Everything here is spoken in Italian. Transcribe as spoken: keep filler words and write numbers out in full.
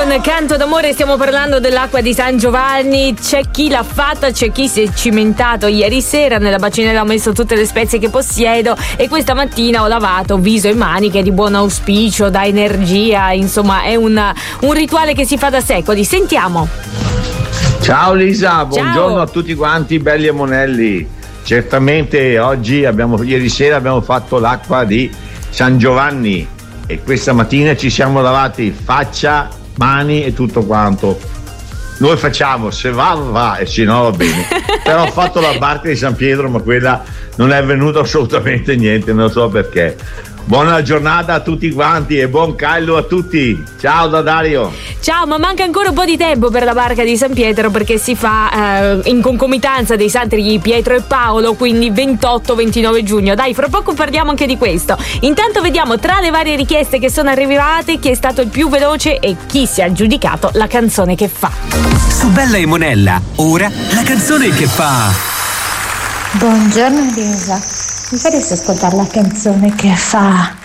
con Canto d'amore, stiamo parlando dell'acqua di San Giovanni. C'è chi l'ha fatta, c'è chi si è cimentato ieri sera. Nella bacinella ho messo tutte le spezie che possiedo e questa mattina ho lavato viso e mani, che è di buon auspicio, dà energia, insomma è un, un rituale che si fa da secoli. Sentiamo. Ciao Lisa, buongiorno. Ciao a tutti quanti belli e monelli. Certamente oggi abbiamo, ieri sera abbiamo fatto l'acqua di San Giovanni e questa mattina ci siamo lavati faccia, mani e tutto quanto. Noi facciamo, se va va e se no va bene. Però ho fatto la barca di San Pietro, ma quella non è venuto assolutamente niente, non so perché. Buona giornata a tutti quanti e buon caldo a tutti. Ciao da Dario. Ciao, ma manca ancora un po' di tempo per la barca di San Pietro, perché si fa eh, in concomitanza dei santi Pietro e Paolo, quindi ventotto ventinove giugno. Dai, fra poco parliamo anche di questo. Intanto vediamo tra le varie richieste che sono arrivate chi è stato il più veloce e chi si è aggiudicato la canzone che fa. Su Bella e Monella, ora la canzone che fa. Buongiorno Lisa, mi faresti ascoltare la canzone che fa